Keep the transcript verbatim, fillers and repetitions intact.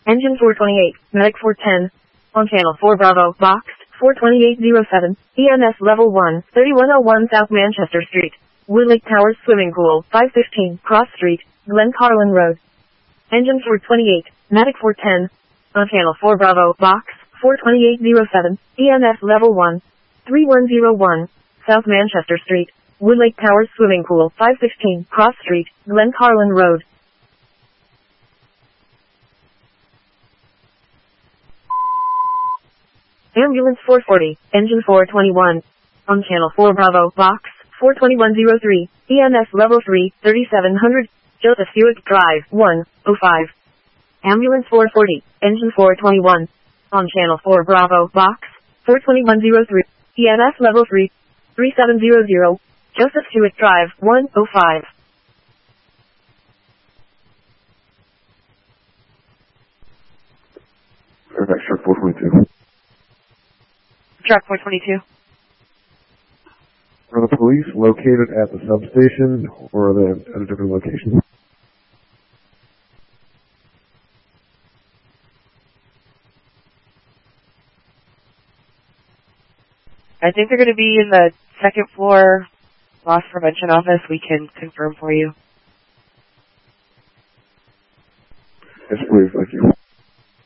Engine four twenty-eight, Medic four ten. On channel four Bravo, boxed, four twenty-eight oh seven, E M S level one, thirty-one oh one South Manchester Street. Woodlake Towers Swimming Pool, five fifteen, Cross Street, Glen Carlin Road. Engine four twenty-eight, Medic four ten. On channel four Bravo, box, four twenty-eight oh seven, E M S level one, thirty-one oh one, South Manchester Street. Woodlake Towers Swimming Pool, five fifteen, Cross Street, Glen Carlin Road. Ambulance four forty, Engine four twenty-one. On channel four Bravo, box, four twenty-one oh three, E M S level three, thirty-seven hundred, Joseph Hewitt Drive, one oh five. Ambulance four forty, Engine four twenty-one. On channel four Bravo, box, four twenty-one oh three, E M S level three, thirty-seven hundred, Joseph Hewitt Drive, one oh five. Fairfax Truck four twenty-two. Truck four twenty-two. Are the police located at the substation, or are they at a different location? I think they're going to be in the second floor loss prevention office. We can confirm for you. Yes, please. Thank you.